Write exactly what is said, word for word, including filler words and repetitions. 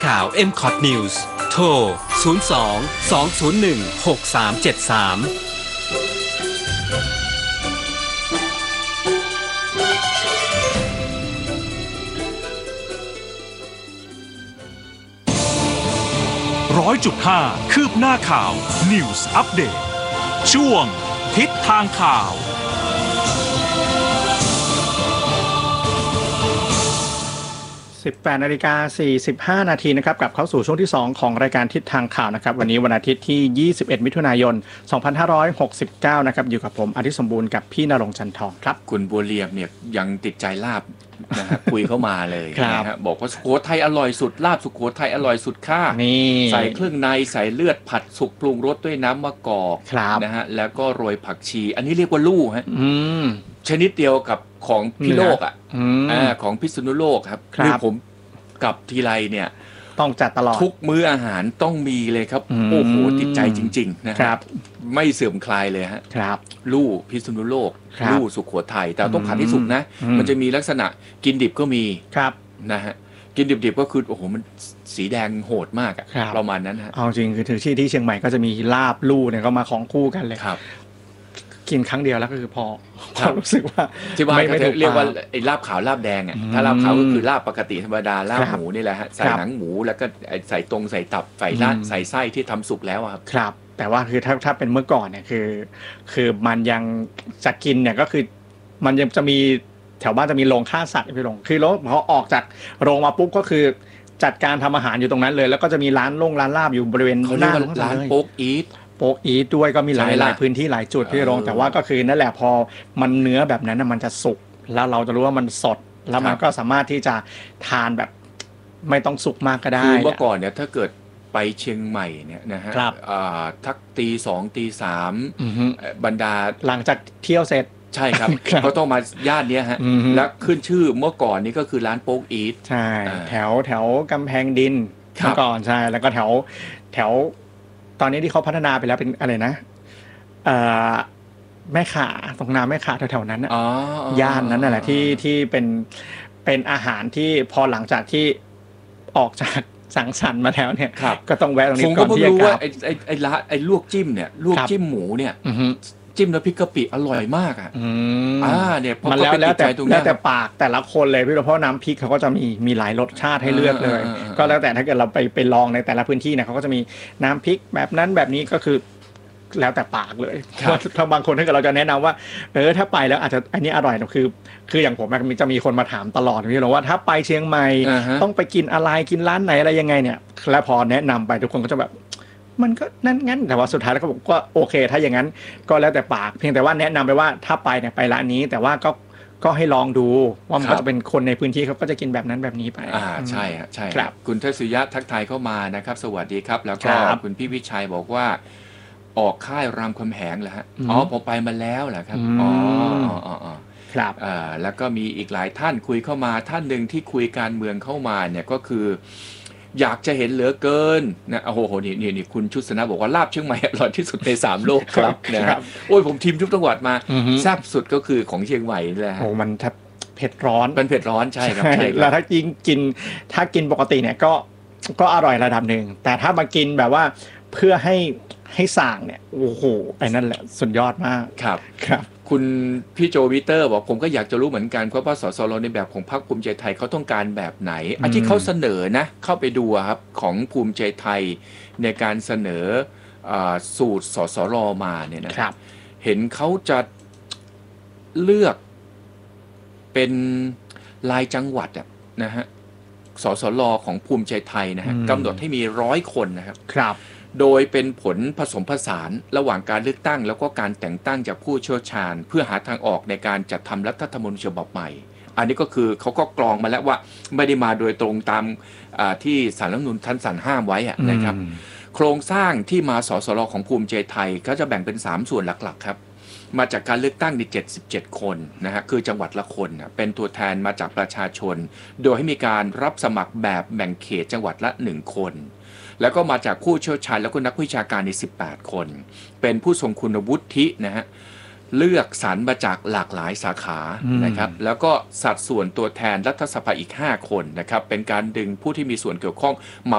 ข่าว เอ็ม คอ ที News โทร ศูนย์ สอง สอง ศูนย์ หนึ่ง หก สาม เจ็ด สามร้อยจุดห้าคืบหน้าข่าว News Update ช่วงทิศทางข่าวสิบแปดนาฬิกาสี่สิบห้านาทีนะครับกลับเข้าสู่ช่วงที่สองของรายการทิศทางข่าวนะครับวันนี้วันอาทิตย์ที่ยี่สิบเอ็ดมิถุนายนสองพันห้าร้อยหกสิบเก้านะครับอยู่กับผมอาทิตย์สมบูรณ์กับพี่ณรงค์จันทองครับคุณบัวเรียบเนี่ยยังติดใจลาบนะฮะ คุยเข้ามาเลยนะฮะบอกว่าสุโขทัยอร่อยสุดลาบสุโขทัยอร่อยสุดค่านี่ใส่เครื่องในใส่เลือดผัดสุกปรุงรสด้วยน้ำมะกอกนะฮะแล้วก็โรยผักชีอันนี้เรียกว่าลู่ฮะชนิดเดียวกับของพี่โลกอ่ะอ่าของพิษณุโลกครับคือผมกับทีไรเนี่ยต้องจัดตลอดทุกมื้ออาหารต้องมีเลยครับโอ้โหติดใจจริงๆนะครับไม่เสื่อมคลายเลยฮะครับลู่พิษณุโลกลู่สุโขทัยแต่ต้องผัดให้สุกนะมันจะมีลักษณะกินดิบก็มีครับนะฮะกินดิบๆก็คือโอ้โหมันสีแดงโหดมากอะประมาณนั้นฮะเอาจริงคือถึงที่ที่เชียงใหม่ก็จะมีลาบลู่เนี่ยก็มาของคู่กันเลยครับกินครั้งเดียวแล้วก็คือพอพอรู้สึกว่าที่บ้านเขาเรียกว่าไอ้ลาบขาวลาบแดงอ่ะถ้าลาบขาวก็คือลาบปกติธรรมดาลาบหมูนี่แหละฮะใส่หนังหมูแล้วก็ใส่ตรงใส่ตับใส่ลาดใส่ไส้ที่ทำสุกแล้วครับครับแต่ว่าคือถ้าถ้าเป็นเมื่อก่อนเนี่ยคือคือมันยังจะกินเนี่ยก็คือมันยังจะมีแถวบ้านจะมีโรงฆ่าสัตว์พี่ลงคือแล้วพอออกจากโรงมาปุ๊บก็คือจัดการทำอาหารอยู่ตรงนั้นเลยแล้วก็จะมีร้านโรงร้านลาบอยู่บริเวณหน้าร้านโป๊กอีทโป๊กอีทด้วยก็มีหลายหลายพื้นที่หลายจุดพี่รงแต่ว่าก็คือนั่นแหละพอมันเนื้อแบบนั้นมันจะสุกแล้วเราจะรู้ว่ามันสดแล้วมันก็สามารถที่จะทานแบบไม่ต้องสุกมากก็ได้คือเมื่อก่อนเนี่ยถ้าเกิดไปเชียงใหม่เนี่ยนะฮะทักตีสองตีสามบรรดาหลังจากเที่ยวเสร็จใช่ครับเขาต้องมาย่านนี้ฮะและขึ้นชื่อเมื่อก่อนนี้ก็คือร้านโป๊กอีทใช่แถวแถวกำแพงดินเมื่อก่อนใช่แล้วก็แถวแถวตอนนี้ที่เขาพัฒนาไปแล้วเป็นอะไรนะแม่ขาตรงน้ำแม่ขาแถวๆนั้นย่านนั้นแหละที่ที่เป็นเป็นอาหารที่พอหลังจากที่ออกจากสังสรรค์มาแล้วเนี่ยก็ต้องแวะตรงนี้ก่อนที่จะกลับไอ้ไอ้ไอ้ร้านไอ้ลวกจิ้มเนี่ยลวกจิ้มหมูเนี่ยจิ้มน้ำพริกกะปิอร่อยมากอ่ะอ่าเนี่ยมันแล้วแล้วแต่แล้วแต่ปากแต่ละคนเลยพี่เพราะน้ำพริกเขาก็จะมีมีหลายรสชาติให้เลือกเลยก็แล้วแต่ถ้าเกิดเราไปไปลองในแต่ละพื้นที่เนี่ยเขาก็จะมีน้ำพริกแบบนั้นแบบนี้ก็คือแล้วแต่ปากเลยถ้าบางคนถ้าเกิดเราจะแนะนำว่าเออถ้าไปแล้วอาจจะอันนี้อร่อยนะคือคืออย่างผมจะมีคนมาถามตลอดพี่เราว่าถ้าไปเชียงใหม่ต้องไปกินอะไรกินร้านไหนอะไรยังไงเนี่ยแล้วพอแนะนำไปทุกคนก็จะแบบมันก็นั่นงั้นแต่ว่าสุดท้ายแล้วก็บอกว่าโอเคถ้าอย่างนั้นก็แล้วแต่ปากเพียงแต่ว่าแนะนำไปว่าถ้าไปเนี่ยไปร้านนี้แต่ว่าก็ก็ให้ลองดูว่ามันก็จะเป็นคนในพื้นที่เขาก็จะกินแบบนั้นแบบนี้ไปอ่าใช่ฮะใช่ครับคุณเทศุยะทักทายเข้ามานะครับสวัสดีครับแล้วก็คุณพี่วิชัยบอกว่าออกค่ายรามคำแหงเหรอฮะอ๋อผมไปมาแล้วเหรอครับอ๋ออ๋ออ๋อครับอ่าแล้วก็มีอีกหลายท่านคุยเข้ามาท่านหนึ่งที่คุยการเมืองเข้ามาเนี่ยก็คืออยากจะเห็นเหลือเกินนะโอ้โหนี่นี่นี่คุณชุดสนะบอกว่าลาบเชียงใหม่อร่อยที่สุดในสามโลกครับนะครับโอ้ยผมทีมทุกจังหวัดมาแซ่บสุดก็คือของเชียงใหม่นี่แหละโอ้มันแทบเผ็ดร้อนมันเผ็ดร้อนใช่ครับใช่แล้วถ้ากินกินถ้ากินปกติเนี่ยก็ก็อร่อยระดับหนึ่งแต่ถ้ามากินแบบว่าเพื่อให้ให้สั่งเนี่ยโอ้โหไอ้นั่นแหละสุดยอดมากครับครับคุณพี่โจวิเตอร์บอกผมก็อยากจะรู้เหมือนกันเพราะว่าสสรในแบบของพรรคภูมิใจไทยเขาต้องการแบบไหนอันที่เขาเสนอนะเข้าไปดูครับของภูมิใจไทยในการเสนอสูตรสสรมาเนี่ยนะเห็นเขาจะเลือกเป็นรายจังหวัดนะฮะสสรของภูมิใจไทยนะฮะกำหนดให้มีร้อยคนนะครับครับโดยเป็นผลผสมผสานระหว่างการเลือกตั้งแล้วก็การแต่งตั้งจากผู้เชี่ยวชาญเพื่อหาทางออกในการจัดทำรัฐธรรมนูญฉบับใหม่อันนี้ก็คือเขาก็กรองมาแล้วว่าไม่ได้มาโดยตรงตามที่ศาลรัฐธรรมนูญท่านสั่งห้ามไว้นะครับโครงสร้างที่มาสสรของภูมิใจไทยก็จะแบ่งเป็นสามส่วนหลักๆครับมาจากการเลือกตั้งในเจ็ดสิบเจ็ดคนนะฮะคือจังหวัดละคนเป็นตัวแทนมาจากประชาชนโดยให้มีการรับสมัครแบบแบ่งเขตจังหวัดละหนึ่งคนแล้วก็มาจากผู้เชี่ยวชาญแล้วก็นักวิชาการในสิบแปดคนเป็นผู้ทรงคุณวุฒินะฮะเลือกสรรมาจากหลากหลายสาขานะครับแล้วก็สัดส่วนตัวแทนรัฐสภาอีกห้าคนนะครับเป็นการดึงผู้ที่มีส่วนเกี่ยวข้องมา